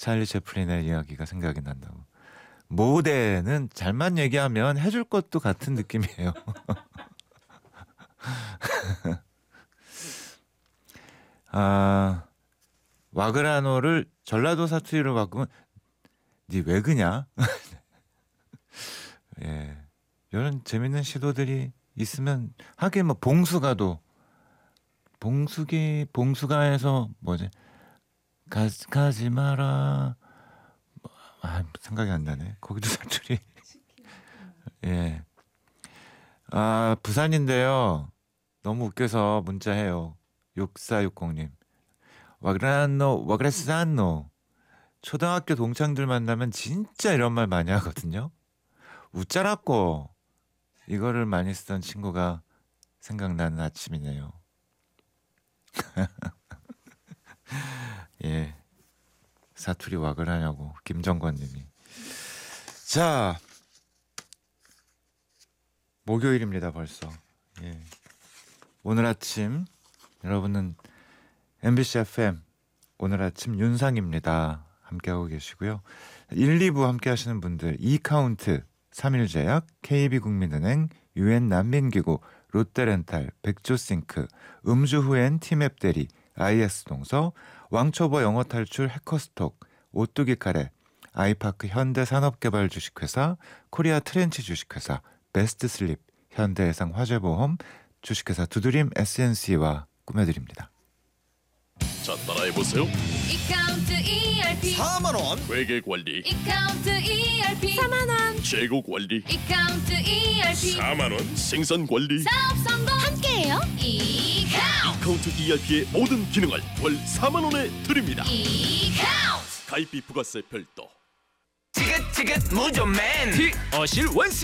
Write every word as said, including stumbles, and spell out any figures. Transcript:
찰리 채플린의 이야기가 생각이 난다고. 모대는 잘만 얘기하면 해줄 것도 같은 느낌이에요. 아, 와그라노를 전라도 사투리로 바꾸면 니 왜 그냐? 예, 이런 재밌는 시도들이 있으면 하긴 뭐 봉수가도 봉수기 봉수가에서 뭐지 가, 가지 마라 아 생각이 안 나네. 거기도 사투리. 예. 아 부산인데요. 너무 웃겨서 문자해요. 육사육공님. 와그라노 와그레스안노. 초등학교 동창들 만나면 진짜 이런 말 많이 하거든요. 웃자라고 이거를 많이 쓰던 친구가 생각나는 아침이네요. 예. 사투리 왁을 하냐고 김정권님이. 자 목요일입니다 벌써. 예. 오늘 아침 여러분은 엠비씨 에프엠 오늘 아침 윤상입니다. 함께하고 계시고요. 일, 이 부 함께 하시는 분들 이카운트, 삼일제약, 케이비국민은행, 유엔난민기구, 롯데렌탈, 백조싱크, 음주후엔 티맵대리, 아이에스동서, 왕초보 영어탈출 해커스톡, 오뚜기 카레, 아이파크 현대산업개발 주식회사, 코리아 트렌치 주식회사, 베스트슬립, 현대해상 화재보험, 주식회사 두드림 에스엔씨와 꾸며드립니다. 자 따라해보세요. 이카운트 이알피 사만 원 회계관리, 이카운트 이알피 사만 원 재고관리, 이카운트 이알피 사만 원 생산관리. 사업 성공 함께해요. 이카운트 이카운트 이알피의 모든 기능을 월 사만 원에 드립니다. 이카운트 가입비 부가세 별도. 지긋지긋 무좀맨 티 어실 원스